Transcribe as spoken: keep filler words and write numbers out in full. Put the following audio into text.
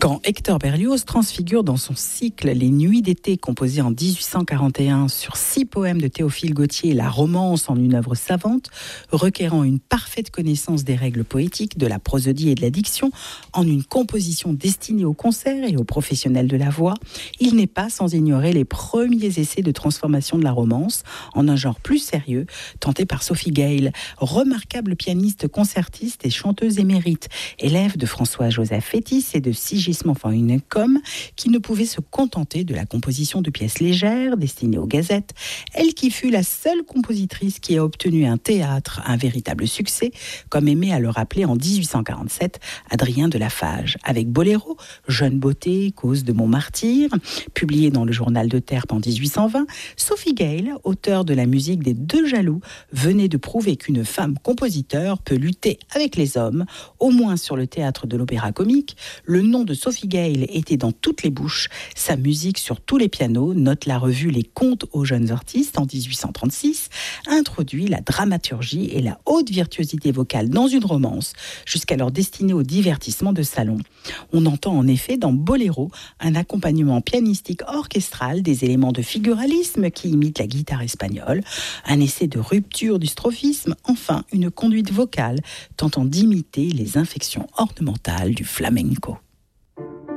Quand Hector Berlioz transfigure dans son cycle Les Nuits d'été, composé en dix-huit cent quarante et un sur six poèmes de Théophile Gautier, la romance en une œuvre savante, requérant une parfaite connaissance des règles poétiques, de la prosodie et de la diction, en une composition destinée aux concerts et aux professionnels de la voix, il n'est pas sans ignorer les premiers essais de transformation de la romance en un genre plus sérieux, tenté par Sophie Gale, remarquable pianiste, concertiste et chanteuse émérite, élève de François-Joseph Fétis et de Sigismond von Hünnecombe, qui ne pouvait se contenter de la composition de pièces légères destinées aux gazettes, elle qui fut la seule compositrice qui a obtenu un théâtre, un véritable succès, comme aimait à le rappeler en dix-huit cent quarante-sept Adrien de Lafage, avec Boléro, Jeune beauté, cause de mon martyre, publié dans le journal de Terpe en dix-huit cent vingt, Sophie Gale, auteure de la musique des Deux Jaloux, venait de prouver qu'une femme compositeur peut lutter avec les hommes, au moins sur le théâtre de l'opéra comique. Le nom de Sophie Gale était dans toutes les bouches, sa musique sur tous les pianos, note la revue Les Contes aux jeunes artistes en dix-huit cent trente-six, introduit la dramaturgie et la haute virtuosité vocale dans une romance, jusqu'alors destinée au divertissement de salon. On entend en effet dans Boléro un accompagnement pianistique orchestral, des éléments de figuralisme qui imitent la guitare espagnole, un essai de rupture du strophisme, enfin une conduite vocale tentant d'imiter les inflexions ornementales du flamenco.